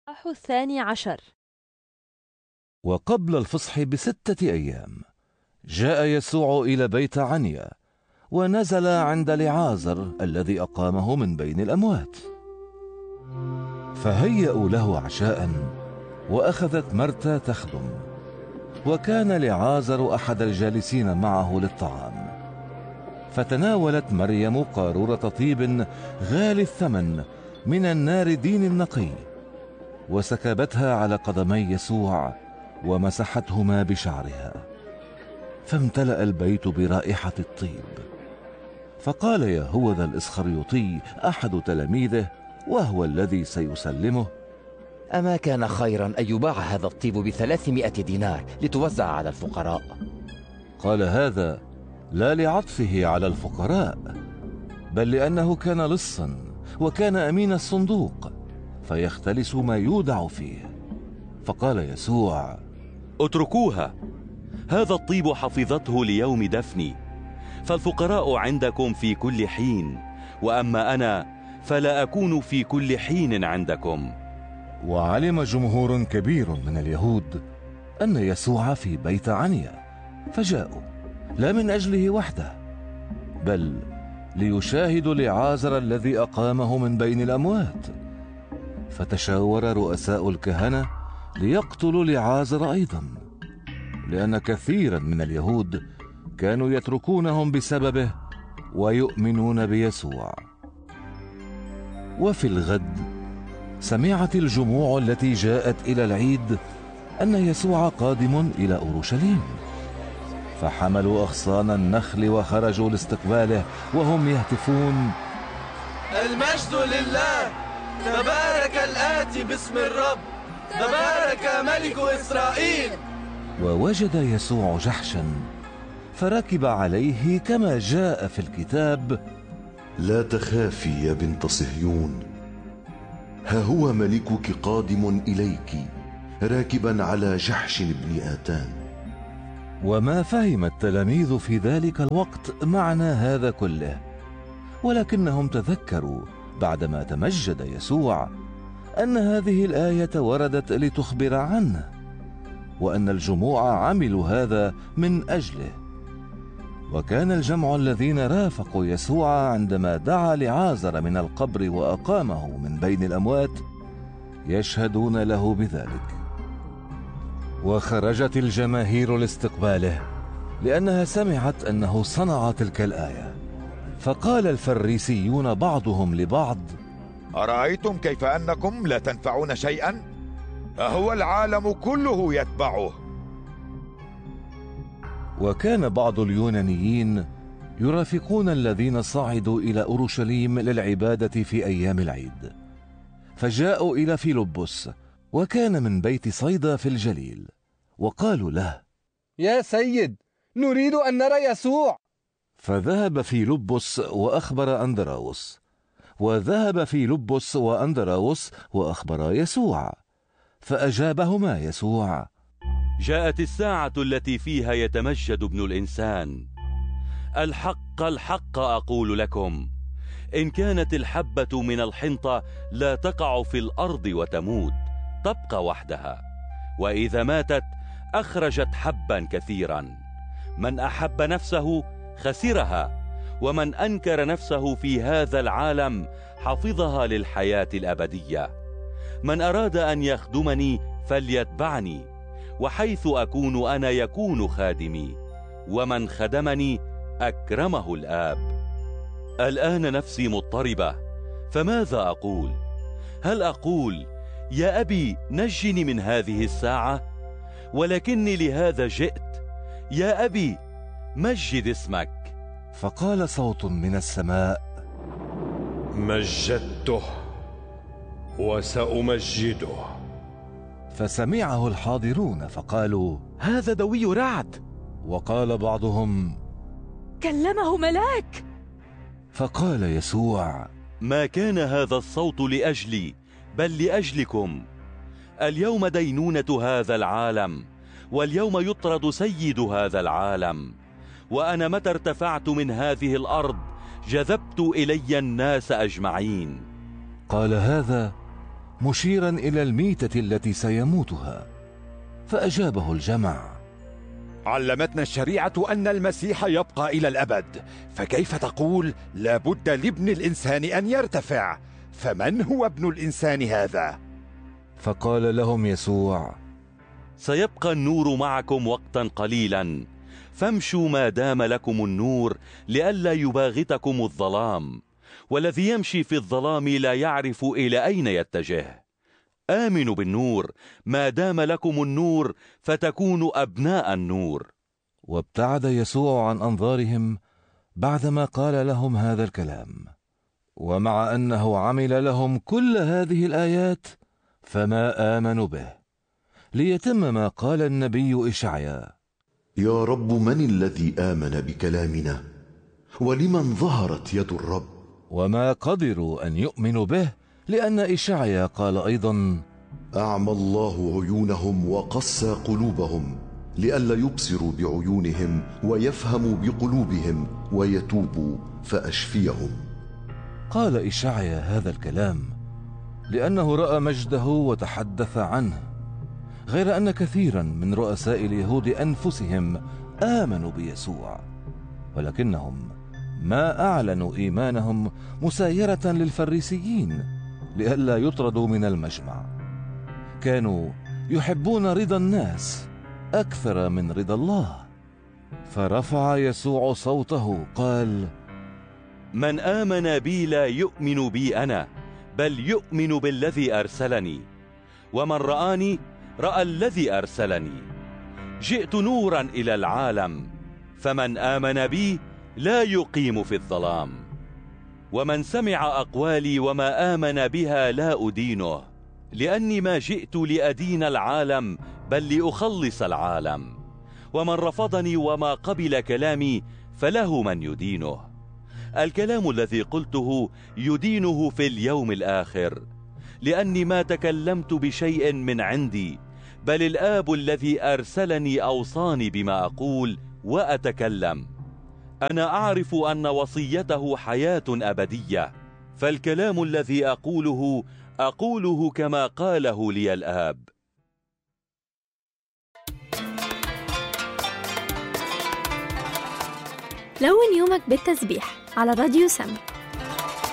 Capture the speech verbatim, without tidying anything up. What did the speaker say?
الإصحاح الثاني عشر. وقبل الفصح بستة أيام جاء يسوع إلى بيت عنيا، ونزل عند لعازر الذي أقامه من بين الأموات. فهيأوا له عشاء، وأخذت مرتا تخدم، وكان لعازر أحد الجالسين معه للطعام. فتناولت مريم قارورة طيب غالي الثمن من الناردين النقي، وسكبتها على قدمي يسوع ومسحتهما بشعرها، فامتلأ البيت برائحة الطيب. فقال يهوذا الإسخريوطي أحد تلاميذه، وهو الذي سيسلمه: أما كان خيرا أن يباع هذا الطيب بثلاثمائة دينار لتوزع على الفقراء؟ قال هذا لا لعطفه على الفقراء، بل لأنه كان لصا وكان أمين الصندوق، فيختلس ما يودع فيه. فقال يسوع: اتركوها، هذا الطيب حفظته ليوم دفني، فالفقراء عندكم في كل حين، وأما أنا فلا أكون في كل حين عندكم. وعلم جمهور كبير من اليهود أن يسوع في بيت عنيا، فجاءوا لا من أجله وحده، بل ليشاهدوا لعازر الذي أقامه من بين الأموات. فتشاور رؤساء الكهنة ليقتلوا لعازر أيضا، لأن كثيرا من اليهود كانوا يتركونهم بسببه ويؤمنون بيسوع. وفي الغد سمعت الجموع التي جاءت إلى العيد أن يسوع قادم إلى أورشليم، فحملوا أغصان النخل وخرجوا لاستقباله وهم يهتفون: المجد لله، تبارك الآتي باسم الرب، تبارك ملك إسرائيل. ووجد يسوع جحشا فركب عليه كما جاء في الكتاب: لا تخافي يا بنت صهيون، ها هو ملكك قادم إليك راكبا على جحش بن آتان. وما فهم التلاميذ في ذلك الوقت معنى هذا كله، ولكنهم تذكروا بعدما تمجد يسوع أن هذه الآية وردت لتخبر عنه، وأن الجموع عملوا هذا من أجله. وكان الجمع الذين رافقوا يسوع عندما دعا لعازر من القبر وأقامه من بين الأموات يشهدون له بذلك. وخرجت الجماهير لاستقباله لأنها سمعت أنه صنع تلك الآية. فقال الفريسيون بعضهم لبعض: أرأيتم كيف أنكم لا تنفعون شيئا؟ أهو العالم كله يتبعه. وكان بعض اليونانيين يرافقون الذين صعدوا إلى أورشليم للعبادة في أيام العيد، فجاءوا إلى فيلبس، وكان من بيت صيدا في الجليل، وقالوا له: يا سيد، نريد أن نرى يسوع. فذهب فيلبس وأخبر أندراوس، وذهب فيلبس وأندراوس وأخبر يسوع، فأجابهما يسوع: جاءت الساعة التي فيها يتمجد ابن الإنسان. الحق الحق أقول لكم، إن كانت الحبة من الحنطة لا تقع في الأرض وتموت، تبقى وحدها، وإذا ماتت أخرجت حبا كثيرا. من أحب نفسه خسرها، ومن أنكر نفسه في هذا العالم حفظها للحياة الأبدية. من أراد أن يخدمني فليتبعني، وحيث أكون أنا يكون خادمي، ومن خدمني أكرمه الآب. الآن نفسي مضطربة، فماذا أقول؟ هل أقول: يا أبي نجني من هذه الساعة؟ ولكني لهذا جئت. يا أبي مجد اسمك. فقال صوت من السماء: مجدته وسأمجده. فسمعه الحاضرون فقالوا: هذا دوي رعد. وقال بعضهم: كلمه ملاك. فقال يسوع: ما كان هذا الصوت لأجلي، بل لأجلكم. اليوم دينونة هذا العالم، واليوم يطرد سيد هذا العالم. وأنا متى ارتفعت من هذه الأرض جذبت إلي الناس أجمعين. قال هذا مشيرا إلى الميتة التي سيموتها. فأجابه الجمع: علمتنا الشريعة أن المسيح يبقى إلى الأبد، فكيف تقول لا بد لابن الإنسان أن يرتفع؟ فمن هو ابن الإنسان هذا؟ فقال لهم يسوع: سيبقى النور معكم وقتا قليلا، فامشوا ما دام لكم النور لئلا يباغتكم الظلام، والذي يمشي في الظلام لا يعرف إلى أين يتجه. آمنوا بالنور ما دام لكم النور فتكونوا أبناء النور. وابتعد يسوع عن أنظارهم بعدما قال لهم هذا الكلام. ومع أنه عمل لهم كل هذه الآيات فما آمنوا به، ليتم ما قال النبي إشعياء: يا رب من الذي آمن بكلامنا، ولمن ظهرت يد الرب؟ وما قدروا أن يؤمنوا به، لأن إشعياء قال أيضا: أعمى الله عيونهم وقسى قلوبهم، لئلا يبصروا بعيونهم ويفهموا بقلوبهم ويتوبوا فأشفيهم. قال إشعياء هذا الكلام لأنه رأى مجده وتحدث عنه، غير أن كثيرا من رؤساء اليهود أنفسهم آمنوا بيسوع، ولكنهم ما أعلنوا إيمانهم مسايرة للفريسيين لئلا يطردوا من المجمع. كانوا يحبون رضا الناس أكثر من رضا الله. فرفع يسوع صوته قال: من آمن بي لا يؤمن بي أنا، بل يؤمن بالذي أرسلني، ومن رآني رأى الذي أرسلني. جئت نورا إلى العالم، فمن آمن بي لا يقيم في الظلام. ومن سمع أقوالي وما آمن بها لا أدينه، لأني ما جئت لأدين العالم بل لأخلص العالم. ومن رفضني وما قبل كلامي فله من يدينه. الكلام الذي قلته يدينه في اليوم الآخر، لأني ما تكلمت بشيء من عندي، بل الآب الذي أرسلني أوصاني بما أقول وأتكلم. أنا أعرف أن وصيته حياة أبدية، فالكلام الذي أقوله أقوله كما قاله لي الآب. لون يومك بالتسبيح على راديو سم.